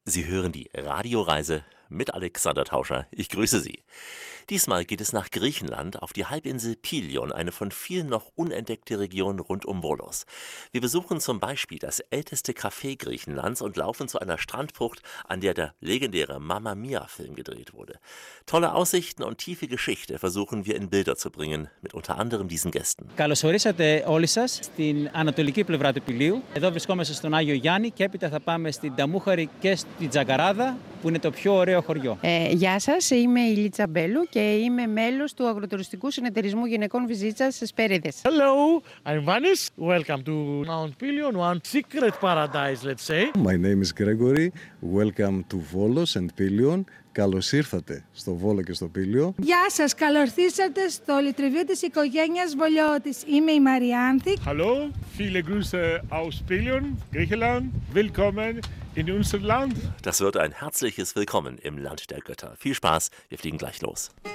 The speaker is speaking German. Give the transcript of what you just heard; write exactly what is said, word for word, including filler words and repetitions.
Sie hören die Radioreise mit Alexander Tauscher. Ich grüße Sie. Diesmal geht es nach Griechenland auf die Halbinsel Pilion, eine von vielen noch unentdeckte Region rund um Volos. Wir besuchen zum Beispiel das älteste Café Griechenlands und laufen zu einer Strandbucht, an der der legendäre Mamma Mia-Film gedreht wurde. Tolle Aussichten und tiefe Geschichte versuchen wir in Bilder zu bringen, mit unter anderem diesen Gästen. Καλώς ορίσατε όλοι σας στην ανατολική πλευρά του Πηλίου. Εδώ βρισκόμαστε στον Άγιο Γιάννη και έπειτα θα πάμε στην Ταμούχαρη και στην Τζαγκαράδα, που είναι το πιο ωραίο χωριό. Ε, γεια σας, είμαι η Λίτσα Μπέλου και είμαι μέλος του Αγροτουριστικού Συνεταιρισμού Γυναικών Βυζίτσας στις Περίδες. Hello, I'm Vanis. Welcome to Mount Pilion, one secret paradise, let's say. My name is Gregory. Welcome to Volos and Pilion. Καλώς ήρθατε στο Βόλο και στο Πήλιο. Γεια σας, καλώς ήρθατε στο λυτρευείο της οικογένειας Βολιώτης. Είμαι η Μαριάνθη. Hallo, viele Grüße aus Pilion, Griechenland. Willkommen in unserem Land. Das wird ein herzliches Willkommen im Land der Götter. Viel Spaß, wir fliegen gleich los.